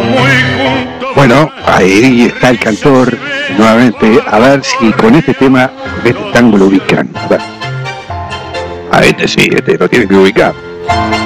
Bueno, ahí está el cantor nuevamente, a ver si con este tema de este tango lo ubican. A ver. A este sí, este lo tienen que ubicar.